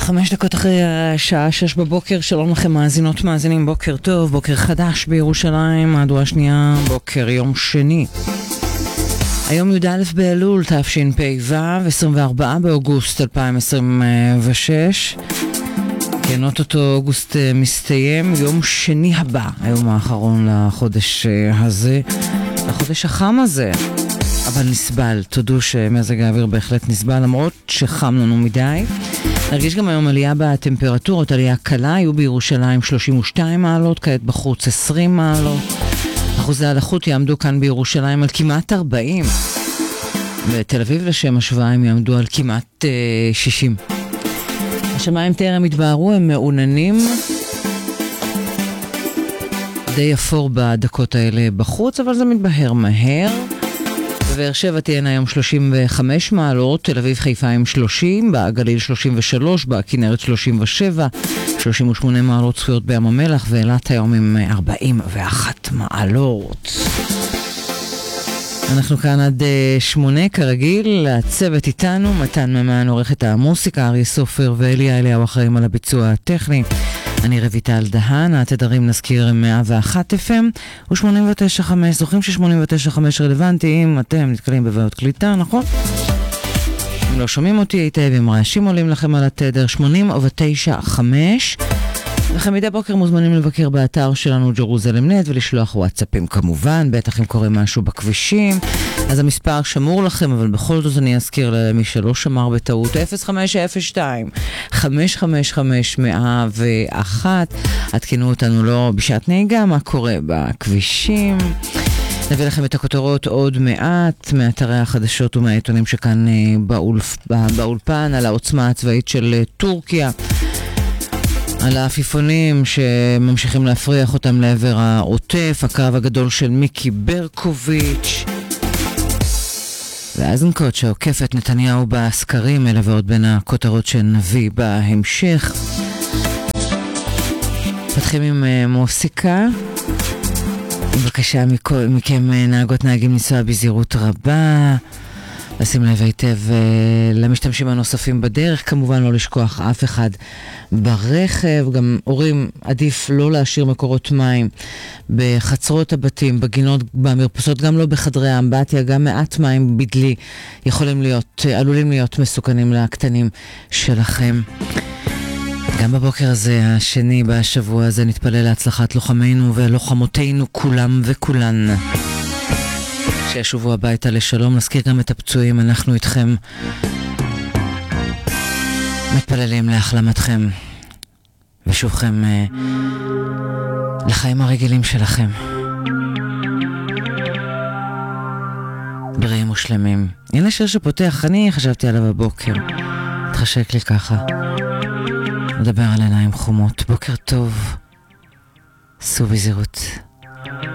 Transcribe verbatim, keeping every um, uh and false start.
חמש דקות אחרי השעה שש בבוקר, שלום לכם מאזינות מאזינים, בוקר טוב, בוקר חדש בירושלים, מהדורה שנייה, בוקר יום שני. היום י"א באלול תשפ"ו, עשרים וארבעה באוגוסט אלפיים עשרים ושש. כן, אוטוטו אוגוסט מסתיים, יום שני הבא, היום האחרון לחודש הזה, לחודש החם הזה. אבל נסבל, תודו שמזג האוויר בהחלט נסבל, למרות שחם לנו מדי. נרגיש גם היום עלייה בטמפרטורות, עלייה קלה, היו בירושלים שלושים ושתיים מעלות, כעת בחוץ עשרים מעלות. אחוזי הלחות יעמדו כאן בירושלים על כמעט ארבעים. בתל אביב לשם השוואה הם יעמדו על כמעט uh, שישים. השמיים טרם התבהרו, הם מעוננים. די אפור בדקות האלה בחוץ, אבל זה מתבהר מהר. בבאר שבע תהיינה היום שלושים וחמש מעלות, תל אביב חיפה עם שלושים, בגליל שלושים ושלוש, בכנרת שלושים ושבע, שלושים ושמונה מעלות צפויות בים המלח, ואילת היום עם ארבעים ואחת מעלות. אנחנו כאן עד שמונה כרגיל, הצוות איתנו, מתן ממן עורכת המוסיקה, אריה סופר ואליה אליהו אחראים על הביצוע הטכני. אני רויטל דהן, התדרים נזכיר מאה ואחת אף אם ו-שמונים ותשע נקודה חמש, זוכרים ש-שמונים ותשע נקודה חמש רלוונטיים, אתם נתקלים בבעיות קליטה, נכון? אם לא שומעים אותי היטב, אם רעשים עולים לכם על התדר, שמונים ותשע נקודה חמש. לכם מדי בוקר מוזמנים לבקר באתר שלנו ג'רוזלם נט ולשלוח וואטסאפים כמובן, בטח אם קורה משהו בכבישים, אז המספר שמור לכם, אבל בכל זאת אני אזכיר למי שלא שמר בטעות, אפס חמש אפס שתיים חמש חמש חמש מאה ואחת. עדכנו אותנו לא בשעת נהיגה, מה קורה בכבישים. נביא לכם את הכותרות עוד מעט מאתרי החדשות ומהעיתונים שכאן באולפ, באולפן, על העוצמה הצבאית של טורקיה, על העפיפונים שממשיכים להפריח אותם לעבר העוטף, הקרב הגדול של מיקי ברקוביץ', ואזנקוט שעוקף את נתניהו בסקרים, אלה ועוד בין הכותרות שנביא בהמשך. פתחים עם מוסיקה. בבקשה מכם נהגות נהגים לנסוע בזהירות רבה, לשים לב היטב למשתמשים הנוספים בדרך, כמובן לא לשכוח אף אחד ברכב. גם הורים עדיף לא להשאיר מקורות מים בחצרות הבתים, בגינות, במרפסות, גם לא בחדרי האמבטיה, גם מעט מים בדלי יכולים להיות, עלולים להיות מסוכנים לקטנים שלכם. גם בבוקר הזה, השני בשבוע הזה, נתפלל להצלחת לוחמינו ולוחמותינו כולם וכולן, שישובו הביתה לשלום. נזכיר גם את הפצועים, אנחנו איתכם, מתפללים להחלמתכם ושובכם אה, לחיים הרגילים שלכם, בריאים ושלמים. הנה שיר שפותח, אני חשבתי עליו בבוקר, התחשק לי ככה לדבר על עיניים חומות. בוקר טוב, סעו בזהירות.